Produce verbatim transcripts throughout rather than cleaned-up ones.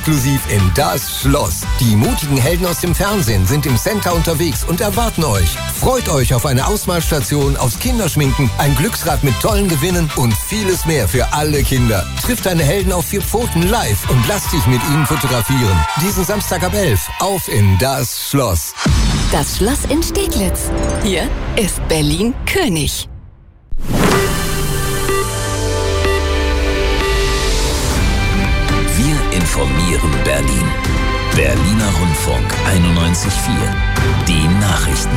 exklusiv in Das Schloss. Die mutigen Helden aus dem Fernsehen sind im Center unterwegs und erwarten euch. Freut euch auf eine Ausmalstation, aufs Kinderschminken, ein Glücksrad mit tollen Gewinnen und vieles mehr für alle Kinder. Triff deine Helden auf vier Pfoten live und lass dich mit ihnen fotografieren. Diesen Samstag ab elf auf in Das Schloss. Das Schloss in Steglitz. Hier ist Berlin König. Wir informieren Berlin. Berliner Rundfunk einundneunzig Komma vier. Die Nachrichten.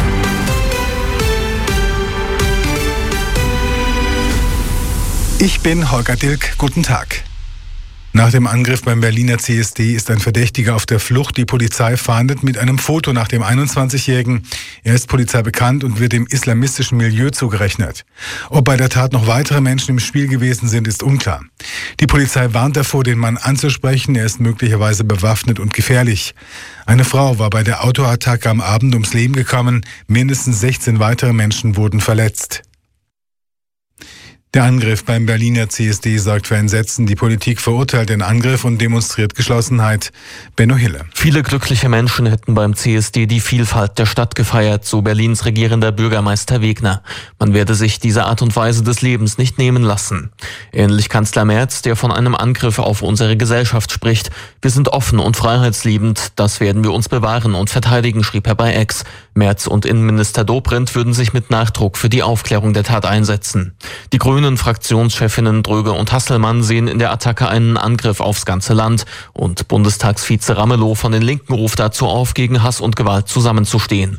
Ich bin Holger Dilk. Guten Tag. Nach dem Angriff beim Berliner C S D ist ein Verdächtiger auf der Flucht. Die Polizei fahndet mit einem Foto nach dem einundzwanzigjährigen. Er ist Polizei bekannt und wird dem islamistischen Milieu zugerechnet. Ob bei der Tat noch weitere Menschen im Spiel gewesen sind, ist unklar. Die Polizei warnt davor, den Mann anzusprechen. Er ist möglicherweise bewaffnet und gefährlich. Eine Frau war bei der Autoattacke am Abend ums Leben gekommen. Mindestens sechzehn weitere Menschen wurden verletzt. Der Angriff beim Berliner C S D sorgt für Entsetzen. Die Politik verurteilt den Angriff und demonstriert Geschlossenheit. Benno Hille. Viele glückliche Menschen hätten beim C S D die Vielfalt der Stadt gefeiert, so Berlins regierender Bürgermeister Wegner. Man werde sich diese Art und Weise des Lebens nicht nehmen lassen. Ähnlich Kanzler Merz, der von einem Angriff auf unsere Gesellschaft spricht. Wir sind offen und freiheitsliebend, das werden wir uns bewahren und verteidigen, schrieb er bei X. Merz und Innenminister Dobrindt würden sich mit Nachdruck für die Aufklärung der Tat einsetzen. Die Grünen Fraktionschefinnen Dröge und Hasselmann sehen in der Attacke einen Angriff aufs ganze Land. Und Bundestagsvize Ramelow von den Linken ruft dazu auf, gegen Hass und Gewalt zusammenzustehen.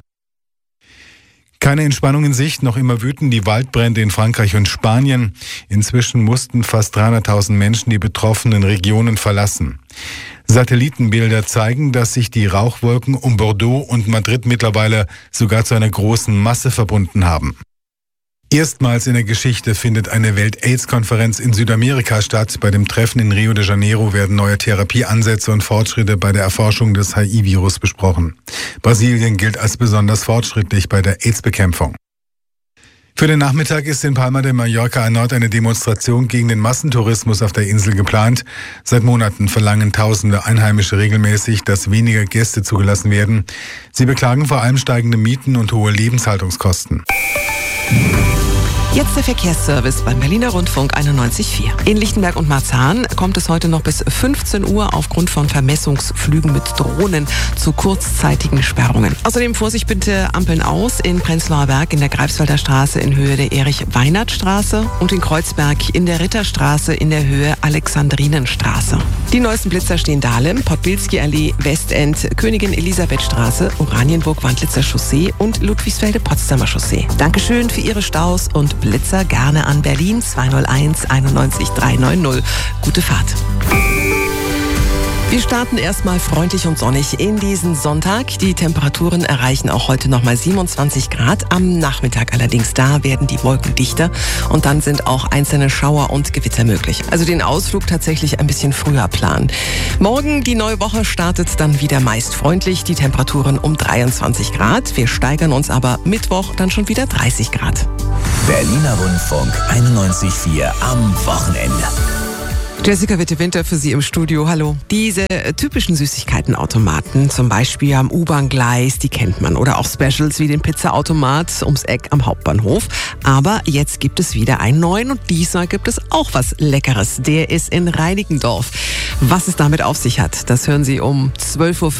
Keine Entspannung in Sicht, noch immer wüten die Waldbrände in Frankreich und Spanien. Inzwischen mussten fast dreihunderttausend Menschen die betroffenen Regionen verlassen. Satellitenbilder zeigen, dass sich die Rauchwolken um Bordeaux und Madrid mittlerweile sogar zu einer großen Masse verbunden haben. Erstmals in der Geschichte findet eine Welt-Aids-Konferenz in Südamerika statt. Bei dem Treffen in Rio de Janeiro werden neue Therapieansätze und Fortschritte bei der Erforschung des H I V-Virus besprochen. Brasilien gilt als besonders fortschrittlich bei der AIDS-Bekämpfung. Für den Nachmittag ist in Palma de Mallorca erneut eine Demonstration gegen den Massentourismus auf der Insel geplant. Seit Monaten verlangen tausende Einheimische regelmäßig, dass weniger Gäste zugelassen werden. Sie beklagen vor allem steigende Mieten und hohe Lebenshaltungskosten. Jetzt der Verkehrsservice beim Berliner Rundfunk einundneunzig Komma vier. In Lichtenberg und Marzahn kommt es heute noch bis fünfzehn Uhr aufgrund von Vermessungsflügen mit Drohnen zu kurzzeitigen Sperrungen. Außerdem Vorsicht bitte Ampeln aus in Prenzlauer Berg in der Greifswalder Straße in Höhe der Erich-Weinert-Straße und in Kreuzberg in der Ritterstraße in der Höhe Alexandrinenstraße. Die neuesten Blitzer stehen Dahlem, Podbilski-Allee, Westend, Königin-Elisabeth-Straße, Oranienburg-Wandlitzer Chaussee und Ludwigsfelde-Potsdamer Chaussee. Dankeschön für Ihre Staus und Blitzer gerne an Berlin zweihunderteins einundneunzig dreihundertneunzig. Gute Fahrt. Wir starten erstmal freundlich und sonnig in diesen Sonntag. Die Temperaturen erreichen auch heute nochmal siebenundzwanzig Grad. Am Nachmittag allerdings, da werden die Wolken dichter und dann sind auch einzelne Schauer und Gewitter möglich. Also den Ausflug tatsächlich ein bisschen früher planen. Morgen, die neue Woche, startet dann wieder meist freundlich. Die Temperaturen um dreiundzwanzig Grad. Wir steigern uns aber Mittwoch dann schon wieder dreißig Grad. Berliner Rundfunk einundneunzig Komma vier am Wochenende. Jessica Witte-Winter für Sie im Studio. Hallo. Diese typischen Süßigkeitenautomaten, zum Beispiel am U-Bahn-Gleis, die kennt man. Oder auch Specials wie den Pizza-Automat ums Eck am Hauptbahnhof. Aber jetzt gibt es wieder einen neuen und diesmal gibt es auch was Leckeres. Der ist in Reinickendorf. Was es damit auf sich hat, das hören Sie um zwölf Uhr fünfzig.